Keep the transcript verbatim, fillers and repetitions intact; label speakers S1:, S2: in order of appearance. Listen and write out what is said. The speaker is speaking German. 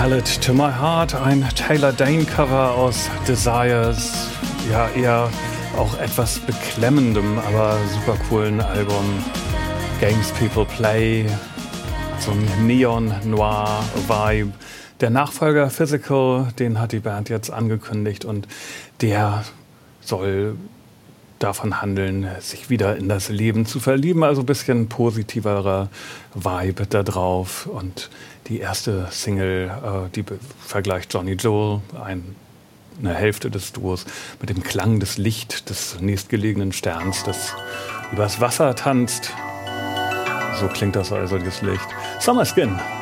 S1: Tell It to My Heart, ein Taylor Dayne-Cover aus Desires, ja eher auch etwas beklemmendem, aber super coolen Album Games People Play, so ein Neon-Noir-Vibe. Der Nachfolger Physical, den hat die Band jetzt angekündigt und der soll davon handeln, sich wieder in das Leben zu verlieben, also ein bisschen positiverer Vibe da drauf. Und die erste Single, äh, die vergleicht Johnny Jewel, ein, eine Hälfte des Duos, mit dem Klang des Licht des nächstgelegenen Sterns, das übers Wasser tanzt. So klingt das also, das Licht. Summer Skin.